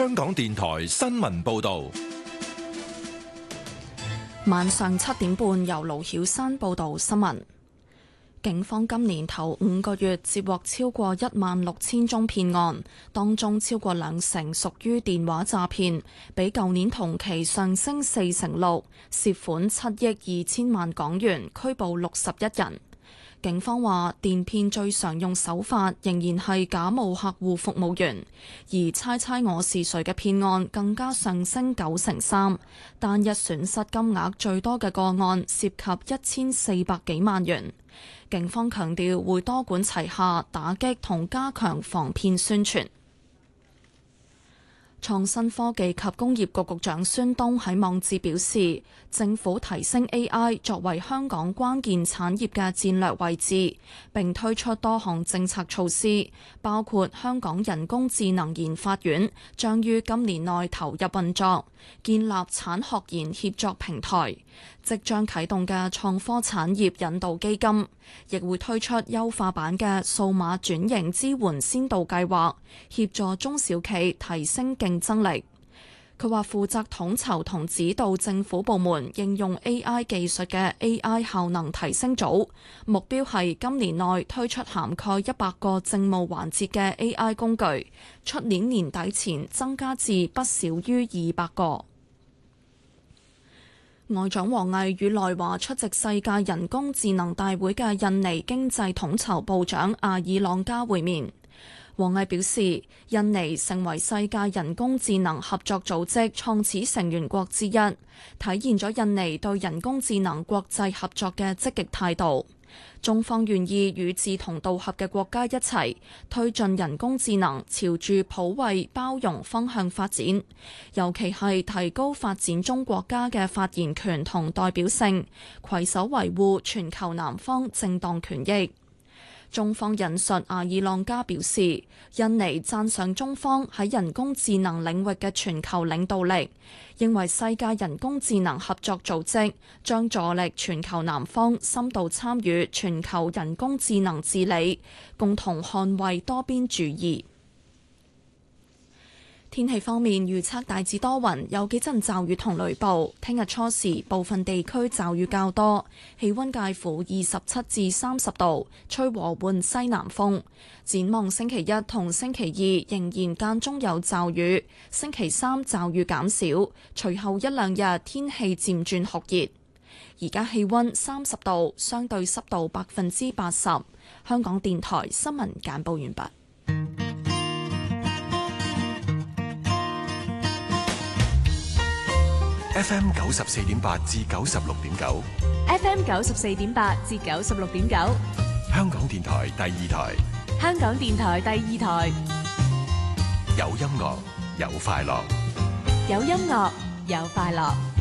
香港電台新聞報道。 晚上7點半，由盧曉珊報道新聞。警方今年頭5個月接獲超過16000宗騙案，當中超過20%屬於電話詐騙，比舊年同期上升46%，涉款7億2000萬港元，拘捕61人。警方話，電騙最常用手法仍然係假冒客戶服務員，而猜猜我是誰嘅騙案更加上升93%，單日損失金額最多嘅個案涉及1400幾萬元。警方強調會多管齊下，打擊同加強防騙宣傳。創新科技及工業局局長孫東喺網誌表示，政府提升 AI 作為香港關鍵產業嘅戰略位置，並推出多項政策措施，包括香港人工智能研發院將於今年內投入運作，建立產學研協作平台，即將啟動嘅創科產業引導基金，亦會推出優化版嘅數碼轉型支援先導計劃，協助中小企提升競爭力。佢話負責統籌同指導政府部門應用 AI 技術嘅 AI 效能提升組，目標係今年內推出涵蓋100個政務環節嘅 AI 工具，出年年底前增加至不少於200個。外長王毅與來華出席世界人工智能大會嘅印尼經濟統籌部長阿爾朗加會面。王毅表示，印尼成為世界人工智能合作組織創始成員國之一，體現咗印尼對人工智能國際合作嘅積極態度。中方願意與志同道合嘅國家一齊推進人工智能朝住普惠包容方向發展，尤其係提高發展中國家嘅發言權同代表性，攜手維護全球南方正當權益。中方引述阿爾朗加表示，印尼讚賞中方喺人工智能領域嘅全球領導力，認為世界人工智能合作組織將助力全球南方深度參與全球人工智能治理，共同捍衛多邊主義。天氣方面，預測大致多雲，有幾陣驟雨同雷暴。聽日初時部分地區驟雨較多，氣溫介乎27至30度，吹和緩西南風。展望星期一同星期二仍然間中有驟雨，星期三驟雨減少，隨後一兩日天氣漸轉酷熱。而家氣溫30度，相對濕度80%。香港電台新聞簡報完畢。 FM 94.8至96.9 FM 94.8至96.9， 香港電台第二台， 香港電台第二台， 有音樂有快樂， 有音樂有快樂。